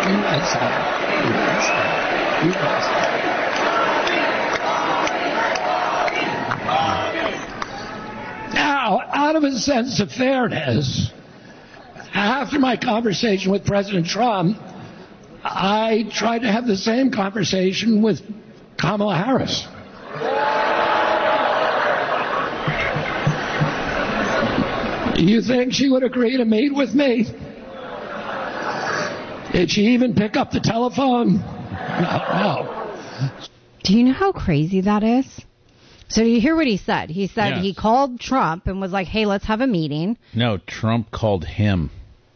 Now, out of a sense of fairness, after my conversation with President Trump, I tried to have the same conversation with Kamala Harris. You think she would agree to meet with me? Did she even pick up the telephone? No. Do you know how crazy that is? So you hear what he said. He said Yes. he called Trump and was like, hey, let's have a meeting. No, Trump called him.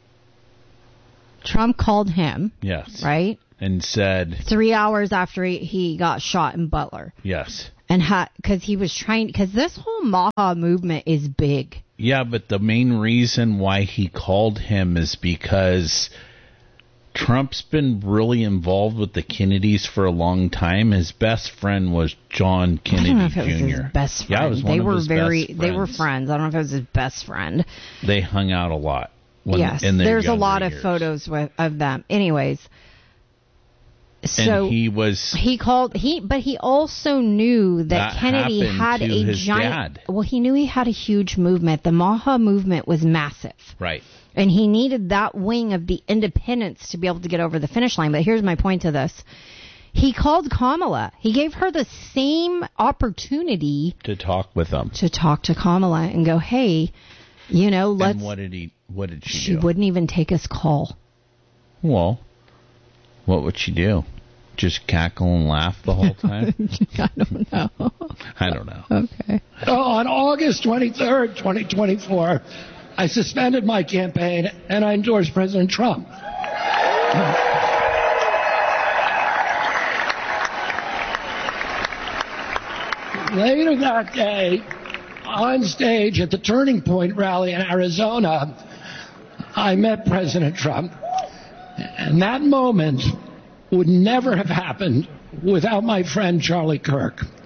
Trump called him. Yes. Right? And said... 3 hours after he got shot in Butler. Yes. And because he was trying... Because this whole Maha movement is big. Yeah, but the main reason why he called him is because Trump's been really involved with the Kennedys for a long time. His best friend was John Kennedy Jr. I don't know if it was his best friend. Yeah, it was one of his best friends. They were friends. I don't know if it was his best friend. They hung out a lot. Yes, in their there's a lot years. of photos of them. Anyways, so and but he also knew that Kennedy had a giant. Dad. Well, he knew he had a huge movement. The Maha movement was massive, right? And he needed that wing of the independents to be able to get over the finish line. But here's my point to this. He called Kamala. He gave her the same opportunity to talk with them. To talk to Kamala and go, hey, let's... And what did she do? She wouldn't even take his call. Well, what would she do? Just cackle and laugh the whole time? I don't know. I don't know. Okay. On August 23rd, 2024, I suspended my campaign and I endorsed President Trump. Later that day, on stage at the Turning Point rally in Arizona, I met President Trump. And that moment would never have happened without my friend Charlie Kirk.